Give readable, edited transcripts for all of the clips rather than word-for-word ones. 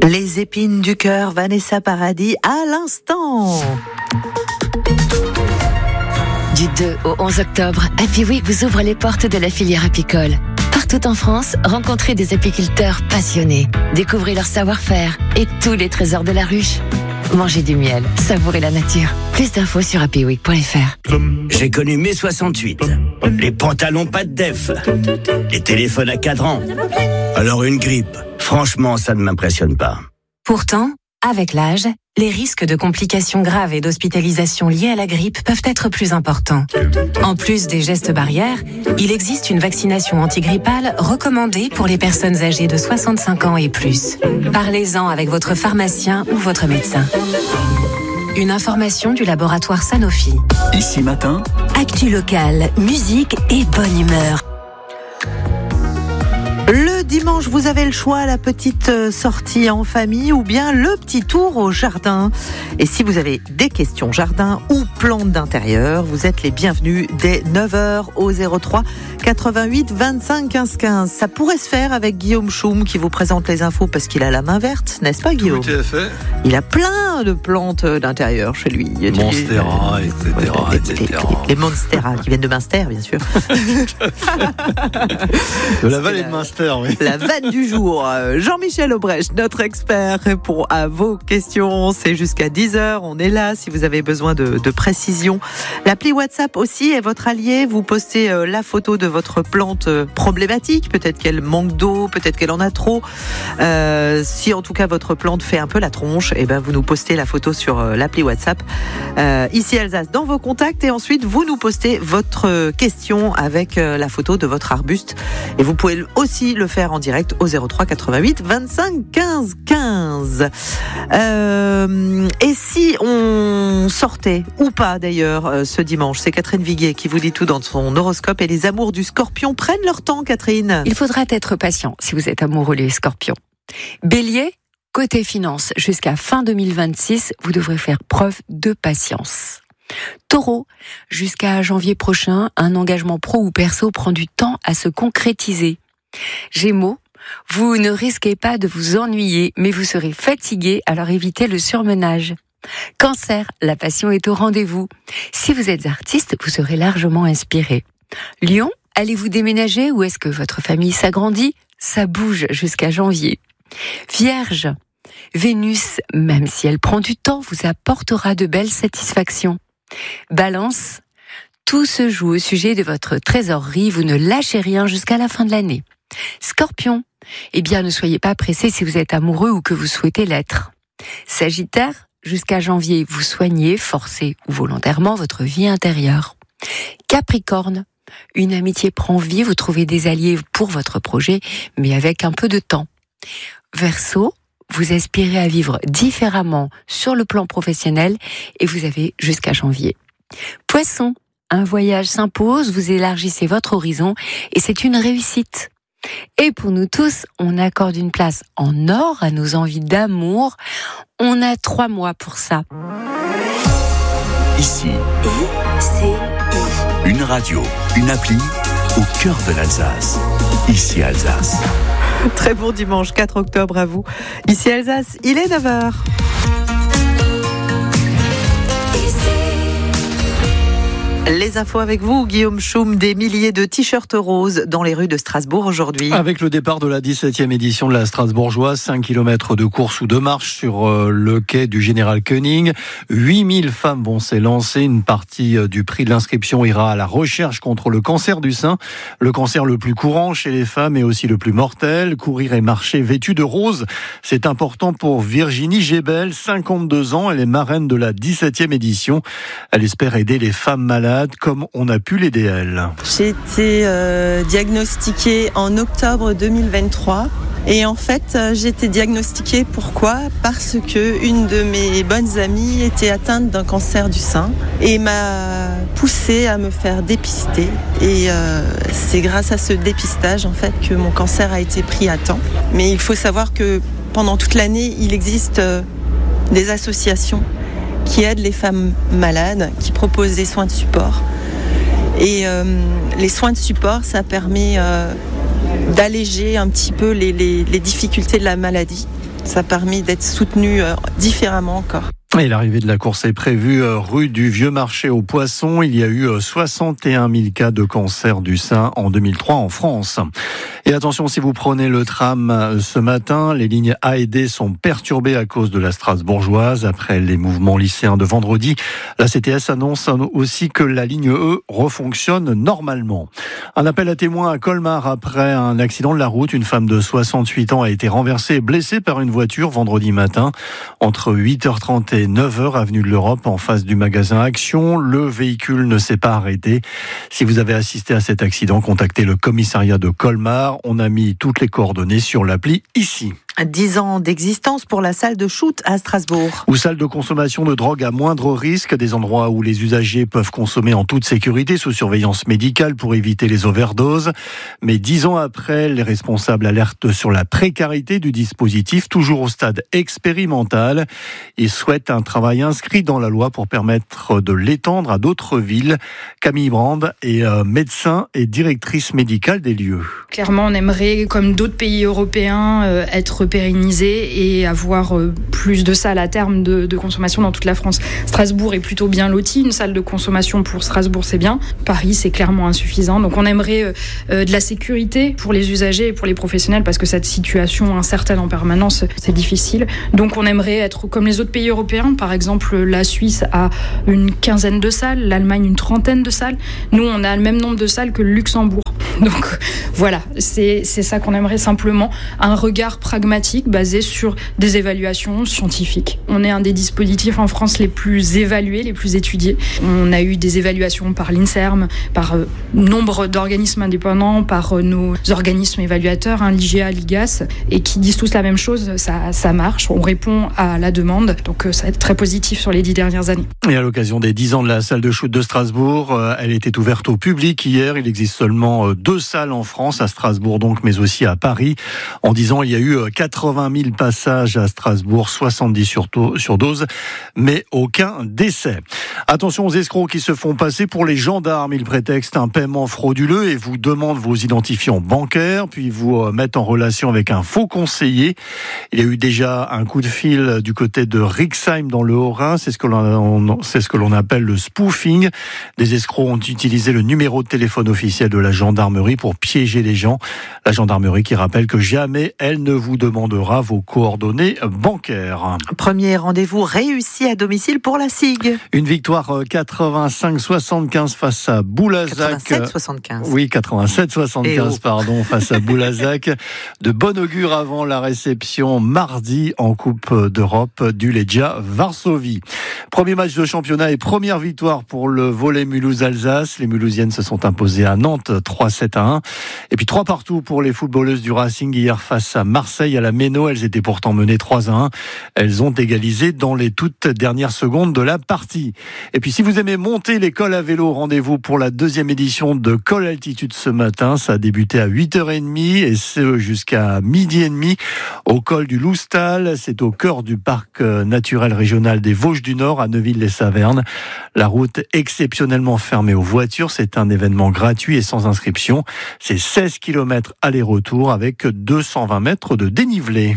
Les épines du cœur, Vanessa Paradis, à l'instant. Du 2 au 11 octobre, Happy Week vous ouvre les portes de la filière apicole. Partout en France, rencontrez des apiculteurs passionnés. Découvrez leur savoir-faire et tous les trésors de la ruche. Mangez du miel, savourez la nature. Plus d'infos sur happyweek.fr. J'ai connu mai 68. Les pantalons pas de def. Les téléphones à cadran. Alors une grippe, franchement, ça ne m'impressionne pas. Pourtant, avec l'âge, les risques de complications graves et d'hospitalisation liées à la grippe peuvent être plus importants. En plus des gestes barrières, il existe une vaccination antigrippale recommandée pour les personnes âgées de 65 ans et plus. Parlez-en avec votre pharmacien ou votre médecin. Une information du laboratoire Sanofi. Ici matin, Actu locale, musique et bonne humeur. Le dimanche, vous avez le choix, la petite sortie en famille ou bien le petit tour au jardin. Et si vous avez des questions jardin ou plantes d'intérieur, vous êtes les bienvenus dès 9h au 03 88 25 15 15. Ça pourrait se faire avec Guillaume Choum qui vous présente les infos parce qu'il a la main verte, n'est-ce pas Guillaume ? Tout à fait. Il a plein de plantes d'intérieur chez lui. Monstera, etc. Les Monstera qui viennent de Münster, bien sûr. De la vallée de Münster, oui. La vanne du jour. Jean-Michel Aubrecht, notre expert, répond à vos questions. C'est jusqu'à 10h. On est là si vous avez besoin de précision. L'appli WhatsApp aussi est votre allié. Vous postez la photo de votre plante problématique. Peut-être qu'elle manque d'eau, peut-être qu'elle en a trop. Si en tout cas votre plante fait un peu la tronche, et ben vous nous postez la photo sur l'appli WhatsApp. Ici Alsace dans vos contacts et ensuite vous nous postez votre question avec la photo de votre arbuste. Et vous pouvez aussi le faire en direct au 03 88 25 15 15. Et si on sortait ou pas d'ailleurs ce dimanche, c'est Catherine Viguier qui vous dit tout dans son horoscope et les amours du Scorpion prennent leur temps, Catherine. Il faudra être patient si vous êtes amoureux les Scorpions. Bélier, côté finance, jusqu'à fin 2026, vous devrez faire preuve de patience. Taureau, jusqu'à janvier prochain, un engagement pro ou perso prend du temps à se concrétiser. Gémeaux, vous ne risquez pas de vous ennuyer, mais vous serez fatigué, alors évitez le surmenage. Cancer, la passion est au rendez-vous. Si vous êtes artiste, vous serez largement inspiré. Lion, allez-vous déménager ou est-ce que votre famille s'agrandit ? Ça bouge jusqu'à janvier. Vierge, Vénus, même si elle prend du temps, vous apportera de belles satisfactions. Balance, tout se joue au sujet de votre trésorerie, vous ne lâchez rien jusqu'à la fin de l'année. Scorpion, eh bien ne soyez pas pressé si vous êtes amoureux ou que vous souhaitez l'être. Sagittaire, jusqu'à janvier, vous soignez, forcez ou volontairement votre vie intérieure. Capricorne, une amitié prend vie, vous trouvez des alliés pour votre projet, mais avec un peu de temps. Verseau, vous aspirez à vivre différemment sur le plan professionnel et vous avez jusqu'à janvier. Poisson, un voyage s'impose, vous élargissez votre horizon et c'est une réussite. Et pour nous tous, on accorde une place en or à nos envies d'amour. On a 3 mois pour ça. ici, une radio, une appli au cœur de l'Alsace. Ici Alsace. Très bon dimanche 4 octobre à vous. Ici Alsace, il est 9h. Les infos avec vous, Guillaume Choum, des milliers de t-shirts roses dans les rues de Strasbourg aujourd'hui. Avec le départ de la 17e édition de la Strasbourgeoise, 5 km de course ou de marche sur le quai du Général Koenig. 8000 femmes vont s'élancer. Une partie du prix de l'inscription ira à la recherche contre le cancer du sein. Le cancer le plus courant chez les femmes et aussi le plus mortel. Courir et marcher vêtu de rose, c'est important pour Virginie Gébel, 52 ans. Elle est marraine de la 17e édition. Elle espère aider les femmes malades comme on a pu l'aider elle. J'ai été diagnostiquée en octobre 2023 et en fait j'ai été diagnostiquée pourquoi ? Parce que une de mes bonnes amies était atteinte d'un cancer du sein et m'a poussée à me faire dépister et c'est grâce à ce dépistage en fait que mon cancer a été pris à temps. Mais il faut savoir que pendant toute l'année il existe des associations qui aident les femmes malades, qui proposent des soins de support. Et les soins de support, ça permet d'alléger un petit peu les difficultés de la maladie. Ça a permis d'être soutenu différemment encore. Et l'arrivée de la course est prévue rue du Vieux Marché aux Poissons. Il y a eu 61 000 cas de cancer du sein en 2003 en France. Et attention, si vous prenez le tram ce matin, les lignes A et D sont perturbées à cause de la Strasbourgeoise. Après les mouvements lycéens de vendredi, la CTS annonce aussi que la ligne E refonctionne normalement. Un appel à témoins à Colmar après un accident de la route. Une femme de 68 ans a été renversée et blessée par une voiture vendredi matin entre 8h30 et 9h avenue de l'Europe en face du magasin Action. Le véhicule ne s'est pas arrêté. Si vous avez assisté à cet accident, contactez le commissariat de Colmar. On a mis toutes les coordonnées sur l'appli ici. 10 ans d'existence pour la salle de shoot à Strasbourg. Ou salle de consommation de drogue à moindre risque, des endroits où les usagers peuvent consommer en toute sécurité sous surveillance médicale pour éviter les overdoses. Mais 10 ans après, les responsables alertent sur la précarité du dispositif, toujours au stade expérimental. Ils souhaitent un travail inscrit dans la loi pour permettre de l'étendre à d'autres villes. Camille Brand est médecin et directrice médicale des lieux. Clairement, on aimerait, comme d'autres pays européens, être pérennisé et avoir plus de salles à terme de consommation dans toute la France. Strasbourg est plutôt bien loti. Une salle de consommation pour Strasbourg, c'est bien. Paris, c'est clairement insuffisant. Donc on aimerait de la sécurité pour les usagers et pour les professionnels parce que cette situation incertaine en permanence, c'est difficile. Donc on aimerait être comme les autres pays européens. Par exemple, la Suisse a une 15aine de salles, l'Allemagne une 30aine de salles. Nous, on a le même nombre de salles que le Luxembourg. Donc voilà, c'est ça qu'on aimerait simplement, un regard pragmatique basé sur des évaluations scientifiques. On est un des dispositifs en France les plus évalués, les plus étudiés. On a eu des évaluations par l'INSERM, par nombre d'organismes indépendants, par nos organismes évaluateurs, l'IGA, l'IGAS, et qui disent tous la même chose, ça marche, on répond à la demande, donc ça va être très positif sur les 10 dernières années. Et à l'occasion des 10 ans de la salle de shoot de Strasbourg, elle était ouverte au public hier. Il existe seulement 2 salles en France, à Strasbourg donc, mais aussi à Paris. En 10 ans, il y a eu 80 000 passages à Strasbourg, 70 sur dose, mais aucun décès. Attention aux escrocs qui se font passer pour les gendarmes. Ils prétextent un paiement frauduleux et vous demandent vos identifiants bancaires, puis vous mettent en relation avec un faux conseiller. Il y a eu déjà un coup de fil du côté de Rixheim dans le Haut-Rhin. C'est ce que l'on appelle le spoofing. Des escrocs ont utilisé le numéro de téléphone officiel de la gendarmerie pour piéger les gens. La gendarmerie qui rappelle que jamais elle ne vous demandera vos coordonnées bancaires. Premier rendez-vous réussi à domicile pour la SIG. Une victoire 85-75 face à Boulazac. 87-75. Oui, 87-75, pardon, face à Boulazac. De bon augure avant la réception mardi en Coupe d'Europe du Legia Varsovie. Premier match de championnat et première victoire pour le volley Mulhouse-Alsace. Les Mulhousiennes se sont imposées à Nantes 3-7-1. Et puis 3 partout pour les footballeuses du Racing hier face à Marseille à la Méno. Elles étaient pourtant menées 3-1. Elles ont égalisé dans les toutes dernières secondes de la partie. Et puis si vous aimez monter les cols à vélo, rendez-vous pour la 2e édition de Col Altitude ce matin. Ça a débuté à 8h30 et c'est jusqu'à 12h30 au col du Loustal. C'est au cœur du parc naturel régional des Vosges du Nord à Neuville-les-Savernes. La route exceptionnellement fermée aux voitures. C'est un événement gratuit et sans inscription. C'est 16 km aller-retour avec 220 mètres de dénivelé.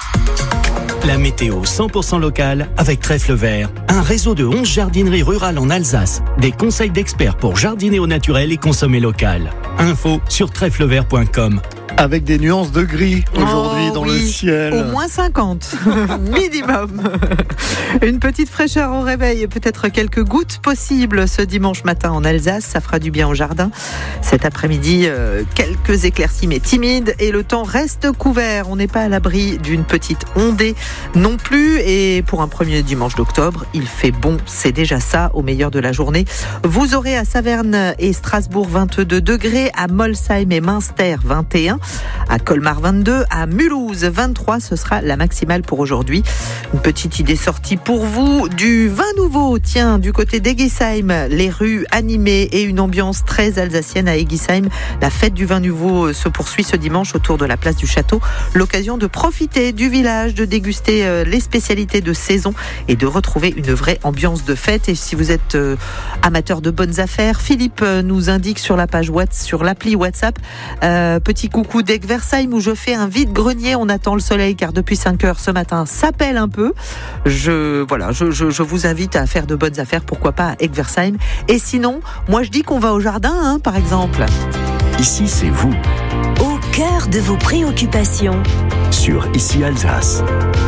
La météo 100% locale avec Trèfle Vert, un réseau de 11 jardineries rurales en Alsace. Des conseils d'experts pour jardiner au naturel et consommer local. Info sur trèflevert.com. Avec des nuances de gris aujourd'hui dans le ciel. Au moins 50 minimum. Une petite fraîcheur au réveil et peut-être quelques gouttes possibles ce dimanche matin en Alsace. Ça fera du bien au jardin. Cet après-midi, quelques éclaircies mais timides et le temps reste couvert. On n'est pas à l'abri d'une petite ondée non plus. Et pour un premier dimanche d'octobre, il fait bon. C'est déjà ça au meilleur de la journée. Vous aurez à Saverne et Strasbourg 22 degrés, à Molsheim et Münster 21. À Colmar 22, à Mulhouse 23, ce sera la maximale pour aujourd'hui. Une petite idée sortie pour vous du vin nouveau. Tiens, du côté d'Egisheim, les rues animées et une ambiance très alsacienne à Egisheim. La fête du vin nouveau se poursuit ce dimanche autour de la place du château. L'occasion de profiter du village, de déguster les spécialités de saison et de retrouver une vraie ambiance de fête. Et si vous êtes amateur de bonnes affaires, Philippe nous indique sur la page WhatsApp, sur l'appli WhatsApp, petit coucou coup d'Egversheim où je fais un vide-grenier. On attend le soleil car depuis 5 heures ce matin, ça pèle un peu. Je vous invite à faire de bonnes affaires, pourquoi pas à Egversheim. Et sinon, moi je dis qu'on va au jardin, par exemple. Ici, c'est vous. Au cœur de vos préoccupations. Sur Ici Alsace.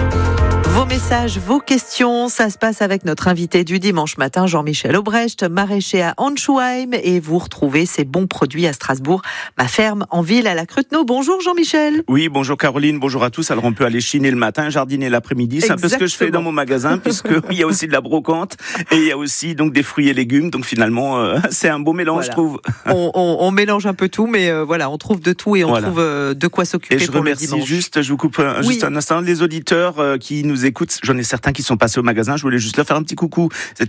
Vos messages, vos questions, ça se passe avec notre invité du dimanche matin, Jean-Michel Aubrecht, maraîcher à Anschuheim, et vous retrouvez ces bons produits à Strasbourg, ma ferme en ville à la Cruteno. Bonjour Jean-Michel. Oui, bonjour Caroline, bonjour à tous. Alors on peut aller chiner le matin, jardiner l'après-midi, c'est un peu ce que je fais dans mon magasin, puisqu'il y a aussi de la brocante et il y a aussi donc des fruits et légumes, donc finalement c'est un beau mélange, je trouve. On mélange un peu tout, mais on trouve de tout et on trouve de quoi s'occuper pour le dimanche. Et je remercie juste, je vous coupe juste un instant, les auditeurs qui nous écoutent. J'en ai certains qui sont passés au magasin. Je voulais juste leur faire un petit coucou.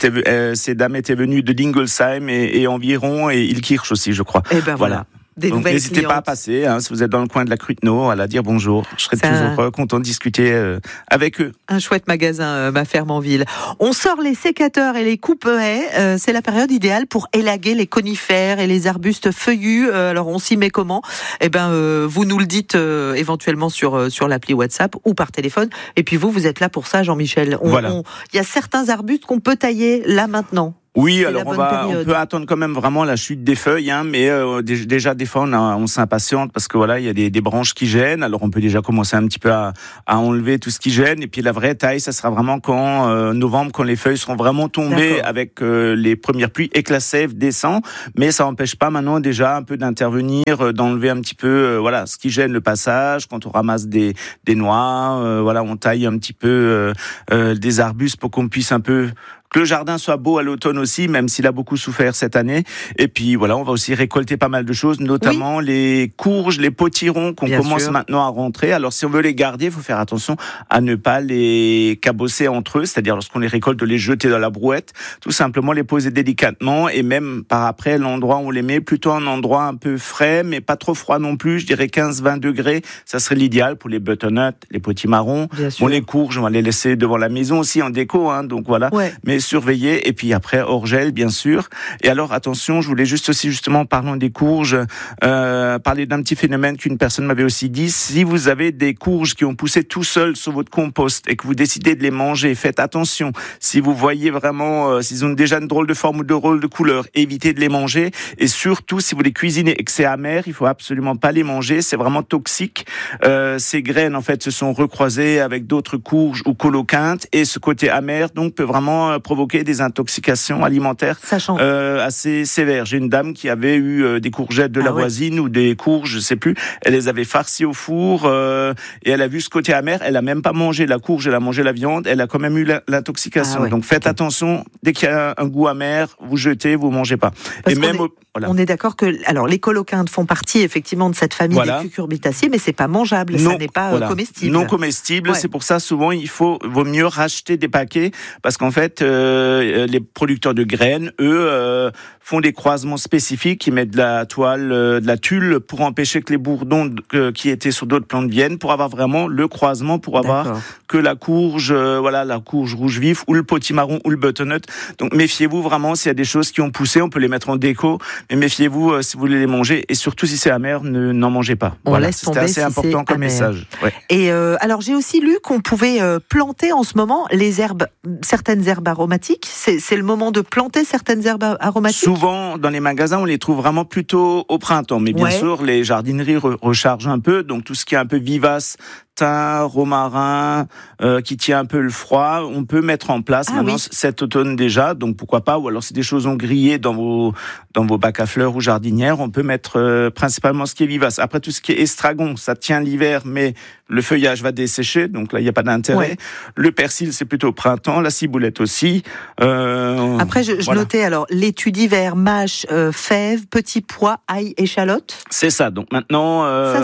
Ces dames étaient venues de Dingolsheim et environ, et Ilkirch aussi, je crois. Et ben voilà. Donc n'hésitez pas à passer, si vous êtes dans le coin de la Cruteno, à dire bonjour. Je serai toujours content de discuter avec eux. Un chouette magasin, ma ferme en ville. On sort les sécateurs et les coupe-haies. C'est la période idéale pour élaguer les conifères et les arbustes feuillus. Alors on s'y met comment ? Vous nous le dites éventuellement sur l'appli WhatsApp ou par téléphone. Et puis vous êtes là pour ça, Jean-Michel. Il y a certains arbustes qu'on peut tailler là maintenant. Oui, alors on peut attendre quand même vraiment la chute des feuilles, mais déjà des fois on s'impatiente parce que il y a des branches qui gênent. Alors on peut déjà commencer un petit peu à enlever tout ce qui gêne, et puis la vraie taille, ça sera vraiment quand novembre, quand les feuilles seront vraiment tombées avec les premières pluies et que la sève descend. Mais ça n'empêche pas maintenant déjà un peu d'intervenir, d'enlever un petit peu ce qui gêne le passage. Quand on ramasse des noix, on taille un petit peu des arbustes pour qu'on puisse un peu que le jardin soit beau à l'automne aussi, même s'il a beaucoup souffert cette année. Et puis on va aussi récolter pas mal de choses, notamment les courges, les potirons qu'on commence maintenant à rentrer. Alors si on veut les garder, il faut faire attention à ne pas les cabosser entre eux, c'est-à-dire lorsqu'on les récolte, de les jeter dans la brouette, tout simplement les poser délicatement, et même par après l'endroit où on les met, plutôt un endroit un peu frais, mais pas trop froid non plus, je dirais 15-20 degrés, ça serait l'idéal pour les butternuts, les potimarrons. Les courges, on va les laisser devant la maison aussi en déco, donc voilà. Mais surveiller, et puis après hors gel bien sûr. Et alors attention, je voulais juste aussi justement, parlant des courges, parler d'un petit phénomène qu'une personne m'avait aussi dit. Si vous avez des courges qui ont poussé tout seuls sur votre compost et que vous décidez de les manger, faites attention. Si vous voyez vraiment s'ils ont déjà une drôle de forme ou de drôle de couleur, évitez de les manger. Et surtout si vous les cuisinez et que c'est amer, il faut absolument pas les manger, c'est vraiment toxique. Ces graines en fait se sont recroisées avec d'autres courges ou coloquintes, et ce côté amer donc peut vraiment provoquer des intoxications alimentaires assez sévères. J'ai une dame qui avait eu des courgettes de la voisine ou des courges, je sais plus. Elle les avait farcies au four et elle a vu ce côté amer. Elle a même pas mangé la courge, elle a mangé la viande. Elle a quand même eu l'intoxication. Donc faites attention. Dès qu'il y a un goût amer, vous jetez, vous mangez pas. Parce on est d'accord que les coloquintes font partie effectivement de cette famille des cucurbitacées, mais c'est pas mangeable, ça n'est pas comestible. Non comestible. C'est pour ça souvent vaut mieux racheter des paquets, parce qu'en fait les producteurs de graines, eux, font des croisements spécifiques. Ils mettent de la toile, de la tulle pour empêcher que les bourdons qui étaient sur d'autres plantes viennent, pour avoir vraiment le croisement, pour avoir que la courge, la courge rouge vif ou le potimarron ou le butternut. Donc méfiez-vous vraiment s'il y a des choses qui ont poussé, on peut les mettre en déco, mais méfiez-vous si vous voulez les manger, et surtout si c'est amer, n'en mangez pas. C'était assez important comme message. Et alors j'ai aussi lu qu'on pouvait planter en ce moment certaines herbes aromatiques. C'est le moment de planter certaines herbes aromatiques. Souvent, dans les magasins, on les trouve vraiment plutôt au printemps. Mais bien sûr, les jardineries rechargent un peu. Donc, tout ce qui est un peu vivace, thym, romarin, qui tient un peu le froid, on peut mettre en place maintenant cet automne déjà. Donc, pourquoi pas. Ou alors, si des choses ont grillé dans vos bacs à fleurs ou jardinières, on peut mettre principalement ce qui est vivace. Après, tout ce qui est estragon, ça tient l'hiver, mais le feuillage va dessécher. Donc là, il n'y a pas d'intérêt. Le persil, c'est plutôt au printemps. La ciboulette aussi. Après, je notais alors laitue d'hiver, mâche, fèves, petits pois, ail, échalotes. C'est ça. Donc maintenant,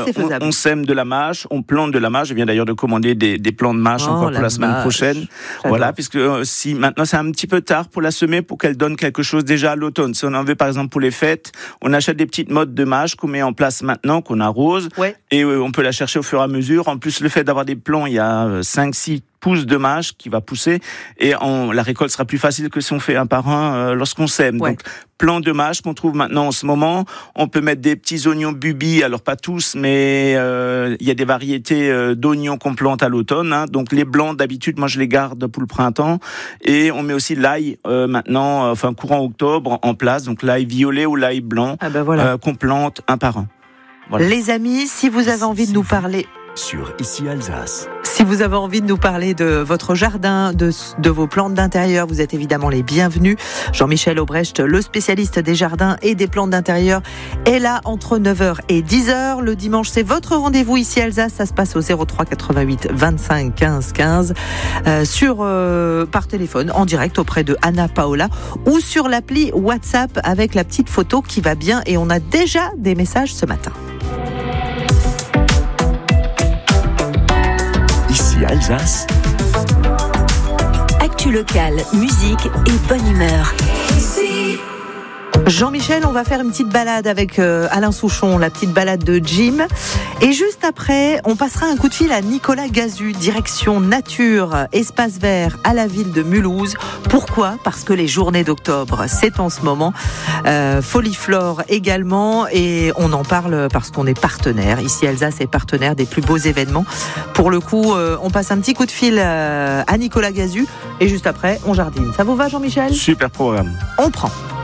on sème de la mâche, on plante de la mâche. Je viens d'ailleurs de commander des plants de mâche encore pour la semaine prochaine. Voilà, puisque si maintenant c'est un petit peu tard pour la semer, pour qu'elle donne quelque chose déjà à l'automne. Si on en veut par exemple pour les fêtes, on achète des petites mottes de mâche qu'on met en place maintenant, qu'on arrose, et on peut la chercher au fur et à mesure. En plus, le fait d'avoir des plants, il y a 5-6 pousse de mâche qui va pousser et la récolte sera plus facile que si on fait un par un lorsqu'on sème. Ouais. Donc plant de mâche qu'on trouve maintenant en ce moment. On peut mettre des petits oignons bubi, alors pas tous, mais il y a des variétés d'oignons qu'on plante à l'automne. Hein. Donc les blancs d'habitude, moi je les garde pour le printemps. Et on met aussi l'ail maintenant, courant octobre en place. Donc l'ail violet ou l'ail blanc qu'on plante un par un. Voilà. Les amis, si vous avez envie de nous parler sur Ici Alsace. Si vous avez envie de nous parler de votre jardin, de vos plantes d'intérieur, vous êtes évidemment les bienvenus. Jean-Michel Aubrecht, le spécialiste des jardins et des plantes d'intérieur, est là entre 9h et 10h. Le dimanche, c'est votre rendez-vous Ici Alsace. Ça se passe au 03 88 25 15 15 par téléphone, en direct auprès de Anna Paola ou sur l'appli WhatsApp avec la petite photo qui va bien. Et on a déjà des messages ce matin. Ici Alsace. Actu locale, musique et bonne humeur. Jean-Michel, on va faire une petite balade avec Alain Souchon, la petite balade de Jim. Et juste après, on passera un coup de fil à Nicolas Gazu, direction nature, espace vert à la ville de Mulhouse. Pourquoi ? Parce que les journées d'octobre, c'est en ce moment. Foliflore également. Et on en parle parce qu'on est partenaire. Ici, Alsace est partenaire des plus beaux événements. Pour le coup, on passe un petit coup de fil à Nicolas Gazu. Et juste après, on jardine. Ça vous va, Jean-Michel ? Super programme. On prend.